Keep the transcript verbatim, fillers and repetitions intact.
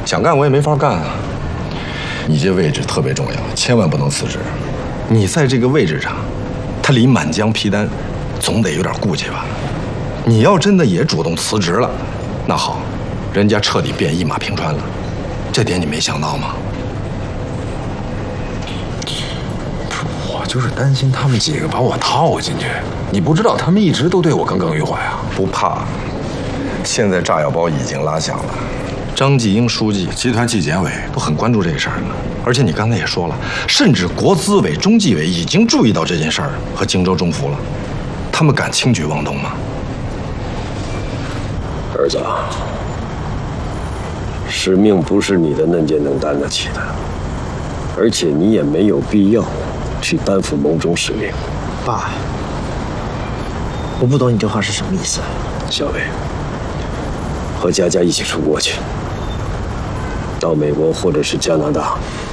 想干我也没法干啊。你这位置特别重要，千万不能辞职。你在这个位置上，他离满江皮丹，总得有点顾忌吧？你要真的也主动辞职了，那好，人家彻底变一马平川了，这点你没想到吗？ 我就是担心他们几个把我套进去。你不知道，他们一直都对我耿耿于怀啊。 不怕，现在炸药包已经拉响了。张继英书记、集团纪检委都很关注这个事儿呢。而且你刚才也说了，甚至国资委、中纪委已经注意到这件事儿和荆州中伏了。他们敢轻举妄动吗？ 儿子，使命不是你的嫩剑能担得起的，而且你也没有必要去担负某种使命。 爸，我不懂你这话是什么意思。 小伟，和佳佳一起出国去，到美国或者是加拿大，